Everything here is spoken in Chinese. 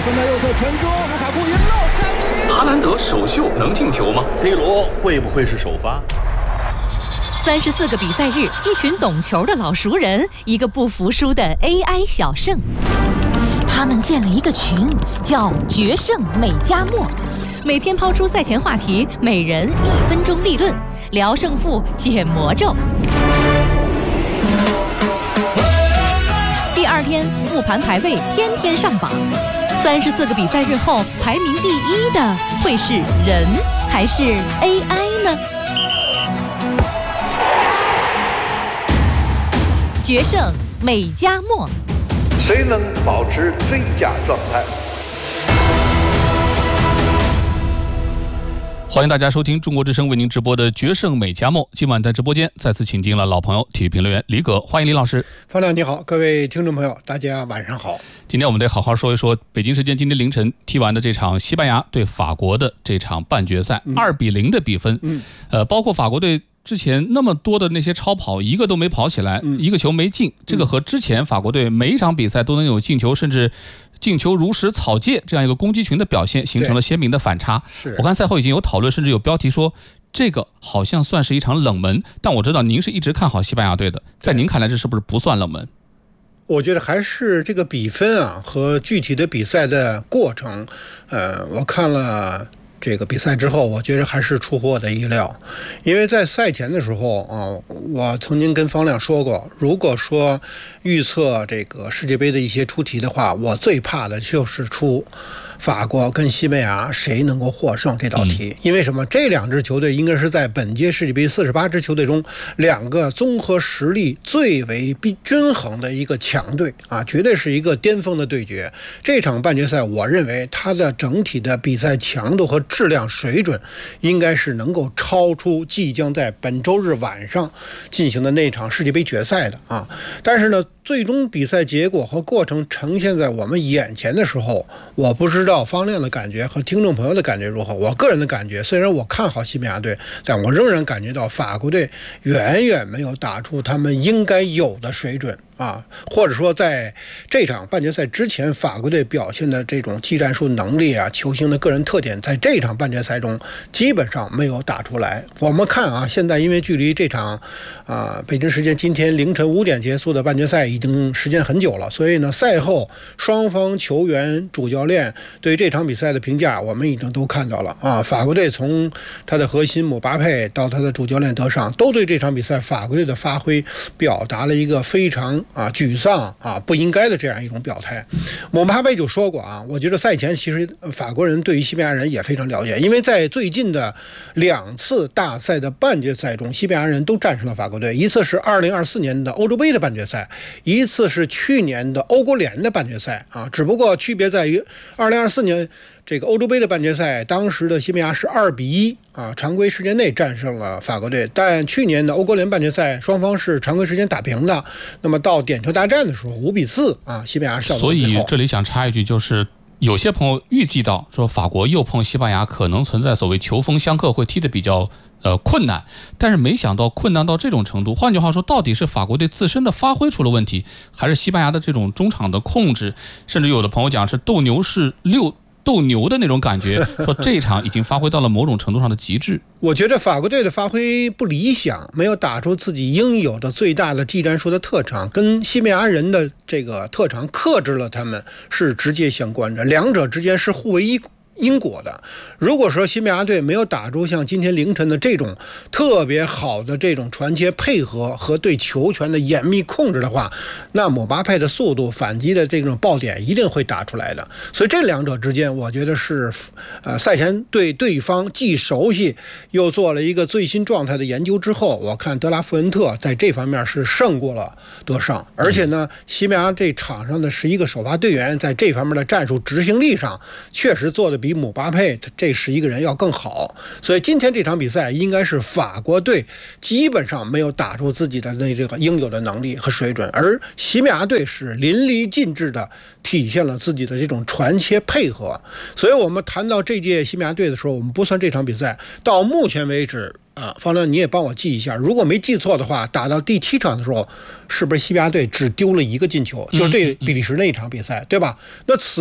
分在右侧传中，卢卡库一漏山哈兰德首秀能进球吗 ？C 罗会不会是首发 ？34个比赛日，一群懂球的老熟人，一个不服输的 AI 小胜。他们建了一个群，叫“决胜美加墨”，每天抛出赛前话题，每人1分钟立论，聊胜负，解魔咒。第二天，复盘排位，天天上榜。34个比赛日后，排名第1的会是人还是 AI 呢？决胜美加墨， 谁能保持最佳状态？ 欢迎大家收听中国之声为您直播的《决胜美加墨》。今晚在直播间再次请进了老朋友体育评论员李葛，欢迎李老师。 方亮你好，各位听众朋友，大家晚上好。 今天我们得好好说一说北京时间今天凌晨踢完的这场西班牙对法国的这场半决赛，2-0的比分。包括法国队之前那么多的那些超跑，一个都没跑起来，一个球没进，这个和之前法国队每一场比赛都能有进球，甚至进球如实草芥这样一个攻击群的表现，形成了鲜明的反差。我看赛后已经有讨论，甚至有标题说这个好像算是一场冷门，但我知道您是一直看好西班牙队的，在您看来这是不是不算冷门？ 我觉得还是这个比分啊和具体的比赛的过程，我看了这个比赛之后，我觉得还是出乎我的意料。因为在赛前的时候啊，我曾经跟方亮说过，如果说预测这个世界杯的一些出题的话，我最怕的就是出法国跟西班牙谁能够获胜这道题。因为什么？这两支球队应该是在本届世界杯48支球队中两个综合实力最为均衡的一个强队啊，绝对是一个巅峰的对决。这场半决赛我认为它的整体的比赛强度和质量水准应该是能够超出即将在本周日晚上进行的那场世界杯决赛的啊。但是呢，最终比赛结果和过程呈现在我们眼前的时候，我不知道方亮的感觉和听众朋友的感觉如何。我个人的感觉，虽然我看好西班牙队，但我仍然感觉到法国队远远没有打出他们应该有的水准啊，或者说在这场半决赛之前，法国队表现的这种技战术能力啊，球星的个人特点，在这场半决赛中基本上没有打出来。我们看啊，现在因为距离这场北京时间今天凌晨5点结束的半决赛已经时间很久了，所以呢，赛后双方球员、主教练对于这场比赛的评价，我们已经都看到了啊。法国队从他的核心姆巴佩到他的主教练德尚，都对这场比赛法国队的发挥表达了一个非常沮丧不应该的这样一种表态。姆巴佩就说过啊，我觉得赛前其实法国人对于西班牙人也非常了解，因为在最近的2次大赛的半决赛中，西班牙人都战胜了法国队，一次是2024年的欧洲杯的半决赛，一次是去年的欧国联的半决赛啊，只不过区别在于2024年这个欧洲杯的半决赛，当时的西班牙是2-1常规时间内战胜了法国队，但去年的欧国联半决赛双方是常规时间打平的，那么到点球大战的时候5-4西班牙上。 所以这里想插一句，就是有些朋友预计到说法国又碰西班牙可能存在所谓球风相克，会踢得比较困难，但是没想到困难到这种程度。换句话说，到底是法国队自身的发挥出了问题，还是西班牙的这种中场的控制，甚至有的朋友讲是斗牛的那种感觉，说这一场已经发挥到了某种程度上的极致。 我觉得法国队的发挥不理想，没有打出自己应有的最大的技战术的特长，跟西班牙人的这个特长克制了他们，是直接相关的，两者之间是互为因果的。如果说西班牙队没有打出像今天凌晨的这种特别好的这种传切配合和对球权的严密控制的话，那姆巴佩的速度反击的这种爆点一定会打出来的。所以这两者之间，我觉得是赛前对对方既熟悉又做了一个最新状态的研究之后，我看德拉富恩特在这方面是胜过了德尚，而且呢，西班牙这场上的11个首发队员在这方面的战术执行力上确实做的比姆巴佩这11个人要更好。所以今天这场比赛应该是法国队基本上没有打出自己的这个应有的能力和水准，而西班牙队是淋漓尽致的体现了自己的这种传切配合。所以我们谈到这届西班牙队的时候，我们不算这场比赛，到目前为止方亮你也帮我记一下，如果没记错的话，打到第7场的时候，是不是西班牙队只丢了1个进球，就是对比利时那一场比赛，对吧？那此